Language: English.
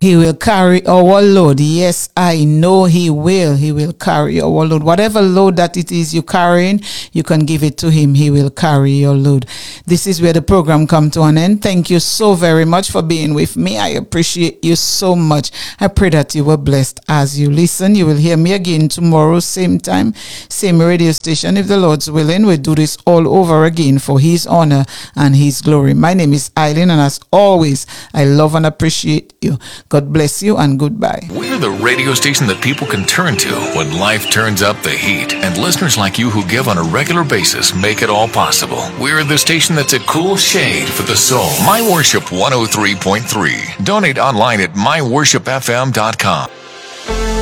He will carry our load. Yes, I know He will. He will carry our load. Whatever load that it is you're carrying, you can give it to Him. He will carry your load. This is where the program comes to an end. Thank you so very much for being with me. I appreciate you so much. I pray that you were blessed as you listen. You will hear me again tomorrow, same time, same radio station. If the Lord's willing, we'll do this all over again for His honor and His glory. My name is Eileen, and as always, I love and appreciate you. God bless you and goodbye. We're the radio station that people can turn to when life turns up the heat. And listeners like you who give on a regular basis make it all possible. We're the station that's a cool shade for the soul. My Worship 103.3. Donate online at myworshipfm.com.